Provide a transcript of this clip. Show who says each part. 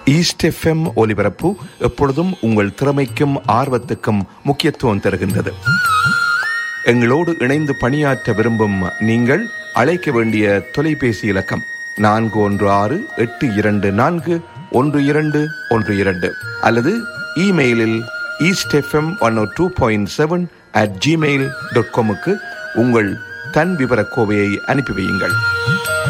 Speaker 1: East FM ஒலிபரப்பு எப்பொழுதும் உங்கள் திறமைக்கும் ஆர்வத்துக்கும் முக்கியத்துவம் தருகின்றது. எங்களோடு இணைந்து பணியாற்ற விரும்பும் நீங்கள் அழைக்க வேண்டிய தொலைபேசி இலக்கம் 4168241212 அல்லது இமெயிலில் eastfm102.7@gmail.com உங்கள் தன் விவர கோவையை அனுப்பி வையுங்கள்.